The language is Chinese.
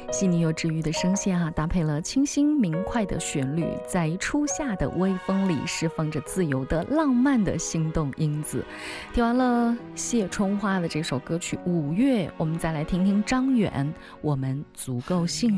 细腻又治愈的声线搭配了清新明快的旋律，在初夏的微风里释放着自由的浪漫的心动因子。听完了谢春花的这首歌曲《五月》，我们再来听听张远《我们足够幸运》。